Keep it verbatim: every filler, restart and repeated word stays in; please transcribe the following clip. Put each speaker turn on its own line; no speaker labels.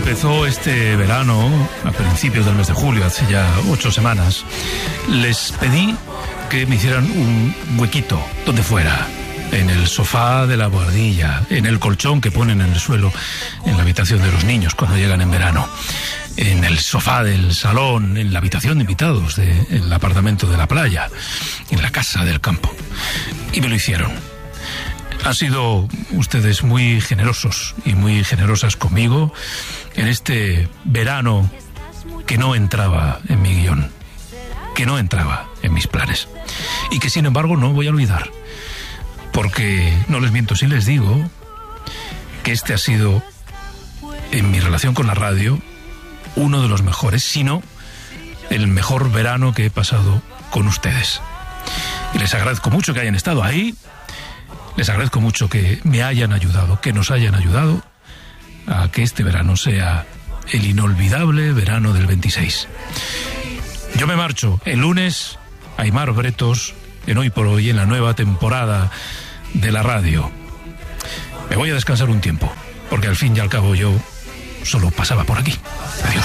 empezó este verano, a principios del mes de julio, hace ya ocho semanas, les pedí que me hicieran un huequito donde fuera, en el sofá de la boardilla, en el colchón que ponen en el suelo en la habitación de los niños cuando llegan en verano, en el sofá del salón, en la habitación de invitados del apartamento de la playa, en la casa del campo. Y me lo hicieron. Han sido ustedes muy generosos y muy generosas conmigo en este verano que no entraba en mi guión, que no entraba en mis planes, y que sin embargo no voy a olvidar, porque no les miento si les digo que este ha sido, en mi relación con la radio, uno de los mejores, si no el mejor verano que he pasado con ustedes. Y les agradezco mucho que hayan estado ahí. Les agradezco mucho que me hayan ayudado, que nos hayan ayudado a que este verano sea el inolvidable verano del veintiséis. Yo me marcho. El lunes, Aimar Bretos, en Hoy por Hoy, en la nueva temporada de la radio. Me voy a descansar un tiempo, porque al fin y al cabo yo solo pasaba por aquí. Adiós.